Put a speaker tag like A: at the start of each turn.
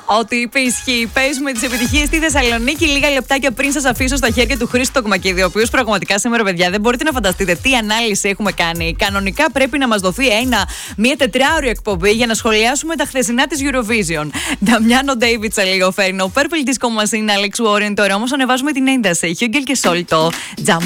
A: Ό,τι είπε ισχύει. Παίζουμε τις επιτυχίες στη Θεσσαλονίκη λίγα λεπτάκια πριν σας αφήσω στα χέρια του Χρήστο Τοκμακίδη, ο οποίος πραγματικά σήμερα, παιδιά, δεν μπορείτε να φανταστείτε τι ανάλυση έχουμε κάνει. Κανονικά πρέπει να μας δοθεί μία τετράωρη εκπομπή για να σχολιάσουμε τα χθεσινά της Eurovision. Νταμιάνο Ντέιβιτσα, λίγο φέρνω. Purple Disco Machine, Alex Warren. Τώρα όμως ανεβάζουμε την ένταση. Χιούγκελ και Σόλτο.